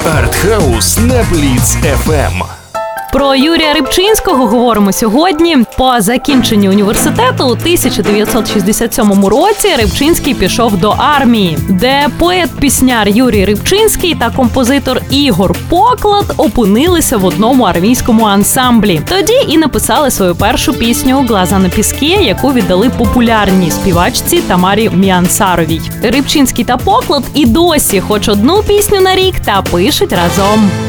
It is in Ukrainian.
Артхаус на Бліц FM. Про Юрія Рибчинського говоримо сьогодні. По закінченню університету у 1967 році Рибчинський пішов до армії, де поет-пісняр Юрій Рибчинський та композитор Ігор Поклад опинилися в одному армійському ансамблі. Тоді і написали свою першу пісню «Глаза на піске», яку віддали популярній співачці Тамарі Міансаровій. Рибчинський та Поклад і досі хоч одну пісню на рік та пишуть разом.